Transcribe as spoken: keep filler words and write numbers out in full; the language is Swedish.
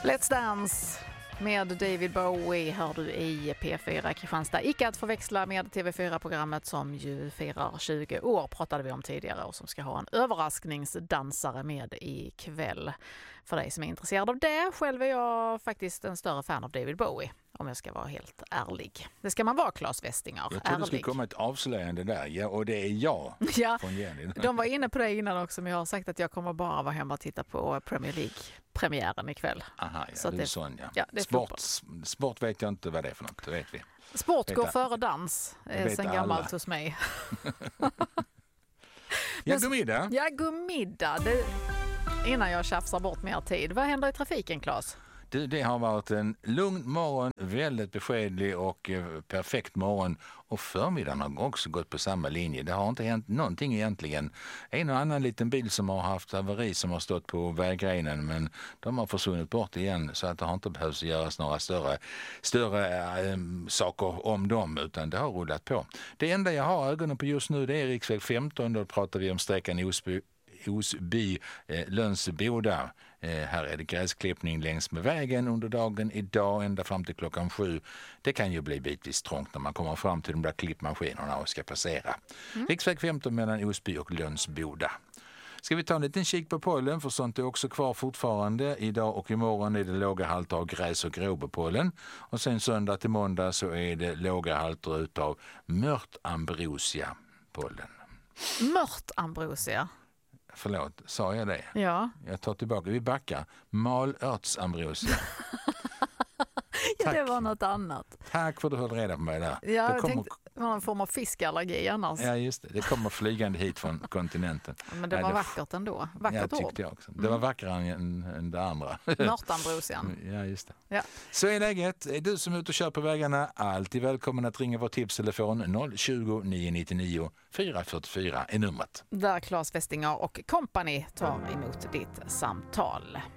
Let's Dance med David Bowie hör du i P fyra Kristianstad. Icke att förväxla med T V fyra-programmet som ju firar tjugo år, pratade vi om tidigare, och som ska ha en överraskningsdansare med ikväll. För dig som är intresserad av det, själv är jag faktiskt en större fan av David Bowie, om jag ska vara helt ärlig. Det ska man vara, Claes Westingar. Jag tror det skulle komma ett avslöjande där, ja, och det är jag ja, från Jenny. De var inne på det innan också, men jag har sagt att jag kommer bara vara hemma och titta på Premier League-premiären ikväll. Aha, ja, så det är det, sån, ja. ja, det är sport, sport vet jag inte vad det är för något, det vet vi. Sport vet går jag. före dans, är sen gammalt hos mig. ja, god middag. Ja, god middag. Det, innan jag tjafsar bort mer tid. Vad händer i trafiken, Claes? Det, det har varit en lugn morgon, väldigt beskedlig och eh, perfekt morgon, och förmiddagen har också gått på samma linje. Det har inte hänt någonting egentligen. En och annan liten bil som har haft haveri som har stått på vägrenen, men de har försvunnit bort igen, så att det har inte behövt göras några större, större äh, saker om dem, utan det har rullat på. Det enda jag har ögonen på just nu, det är riksväg femton. Då pratar vi om sträckan Osby Osby, eh, Lönsboda. Eh, här är det gräsklippning längs med vägen under dagen idag ända fram till klockan sju. Det kan ju bli bitvis trångt när man kommer fram till de där klippmaskinerna och ska passera. Mm. Riksväg femton mellan Osby och Lönsboda. Ska vi ta en liten kik på pollen, för sånt är också kvar fortfarande. Idag och imorgon är det låga halter av gräs- och gråbepollen. Och sen söndag till måndag så är det låga halter utav mört ambrosia pollen. Mört ambrosia? Förlåt, sa jag det? Ja. Jag tar tillbaka, vi backar. Malörtsambrosia. ja, det var något annat. Tack för att du höll reda på mig där. Ja, det jag kommer... tänkte det var en form av fiskallergi annars. Ja, just det. Det kommer flygande hit från kontinenten. Men det var Nej, det... vackert ändå. Vackert jag tyckte ord. jag också. Det var vackrare än, än det andra. Mörtambrosian. Ja, just det. Ja. Så är läget. Är du som är ute och kör på vägarna alltid välkommen att ringa vår tipstelefon. noll tjugo, nio nittionio, fyra fyrtiofyra är numret. Där Claes Westingar och company tar emot ditt samtal.